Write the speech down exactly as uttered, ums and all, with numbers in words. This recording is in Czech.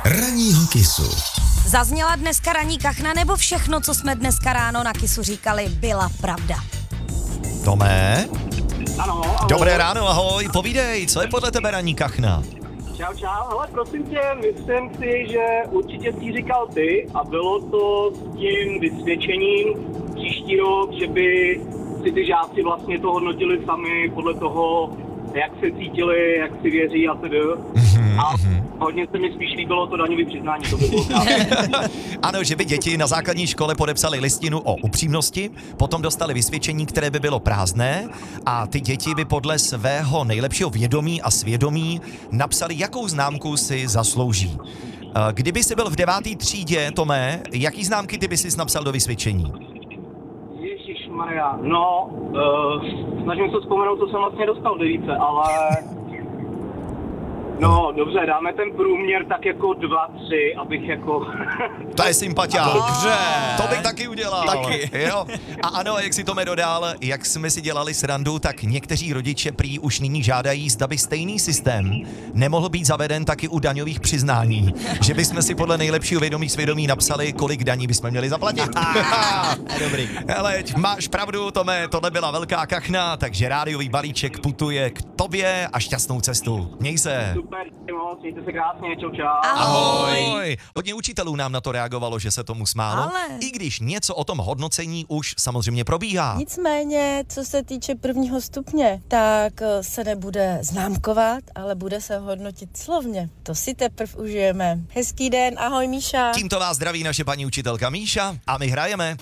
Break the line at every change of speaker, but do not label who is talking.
Ranního Kissu.
Zazněla dneska ranní kachna, nebo všechno, co jsme dneska ráno na Kissu říkali, byla pravda?
Tomé?
Ano, ahoj.
Dobré ráno, ahoj, povídej, co je podle tebe ranní kachna?
Čau, čau, hele, prosím tě, myslím si, že určitě jsi říkal ty a bylo to s tím vysvědčením příští rok, že by si ty žáci vlastně to hodnotili sami podle toho, jak se cítili, jak si věří a tedy.
Mm-hmm,
a
mm-hmm.
hodně se mi spíš líbilo to daňové přiznání, to by bylo krásné.
Ano, že by děti na základní škole podepsali listinu o upřímnosti, potom dostali vysvědčení, které by bylo prázdné a ty děti by podle svého nejlepšího vědomí a svědomí napsali, jakou známku si zaslouží. Kdyby jsi byl v deváté třídě, Tomé, jaký známky ty by jsi napsal do vysvědčení?
Ježišmarja, no, uh, snažím se vzpomenout, co jsem vlastně dostal devíce, ale... No, dobře, dáme ten průměr tak jako dva, tři, abych jako...
To je sympatia.
Dobře.
To bych taky udělal.
Taky.
Jo. A ano, jak si Tome dodal, jak jsme si dělali srandu, tak někteří rodiče prý už nyní žádají, zda by stejný systém nemohl být zaveden taky u daňových přiznání. Že bychom si podle nejlepšího vědomí svědomí napsali, kolik daní bychom měli zaplatit.
Dobrý.
Hele, máš pravdu, Tome, tohle byla velká kachna, takže rádiový balíček putuje k tobě a šťastnou cestu. Měj se.
Super, moc, mějte se krásně, čau, čau.
Ahoj. Hodně učitelů nám na to reagovalo, že se tomu smálo,
Ale.
i když něco o tom hodnocení už samozřejmě probíhá.
Nicméně, co se týče prvního stupně, tak se nebude známkovat, ale bude se hodnotit slovně. To si teprv užijeme. Hezký den, ahoj Míša.
Tímto vás zdraví naše paní učitelka Míša a my hrajeme.